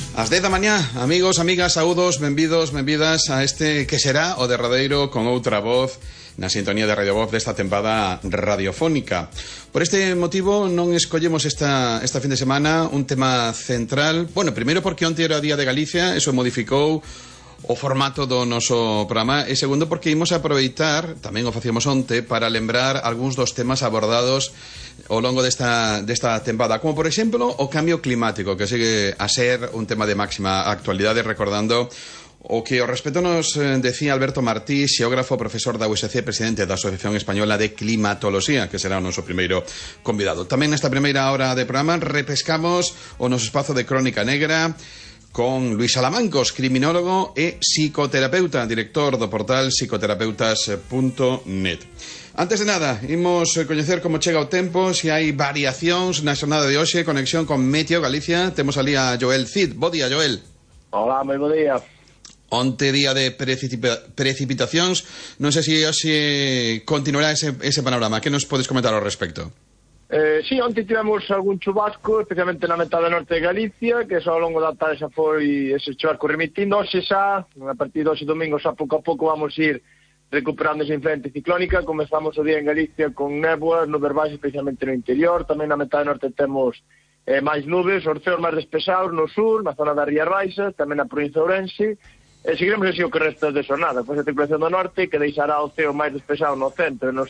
Ás 10 da mañá, amigos, amigas, saúdos, benvidos, benvidas a este que será o derradeiro con outra voz na sintonía de Radio Voz desta tempada radiofónica. Por este motivo non escollemos esta fin de semana un tema central. Bueno, primeiro porque onte era o Día de Galicia, eso modificou o formato do noso programa, e segundo porque imos aproveitar, tamén o facíamos onte, para lembrar algúns dos temas abordados ao longo desta tempada, como por exemplo o cambio climático, que segue a ser un tema de máxima actualidade, recordando o que ao respecto nos decía Alberto Martí, xeógrafo, profesor da USC, presidente da Asociación Española de Climatoloxía, que será o noso primeiro convidado. Tamén nesta primeira hora de programa repescamos o noso espazo de Crónica Negra con Luís Salamancos, criminólogo e psicoterapeuta, director do portal psicoterapeutas.net. Antes de nada, imos coñecer como chega o tempo, se hai variacións na xornada de hoxe, conexión con Meteo Galicia. Temos ali a Joel Cid. Bo día, Joel. Hola, moi bo día. Onte día de precipitacións, non sei se hoxe continuará ese panorama. Que nos podes comentar ao respecto? Sí, onte tivemos algún chubasco, especialmente na metade norte de Galicia, que só ao longo da tarde xa foi ese chubasco remitindo. Hoxe xa, a partir de hoxe domingo, xa pouco a pouco vamos ir recuperando esa influencia ciclónica. Comezamos o día en Galicia con néboas, nubes baixas, especialmente no interior. Tamén na metade norte temos máis nubes, orceos máis despesados no sur, na zona das Rías Baixas, tamén na provincia de Ourense. Seguiremos así o que resta de xornada, pois a circulación do norte, que deixará o ceo máis despexado no centro e no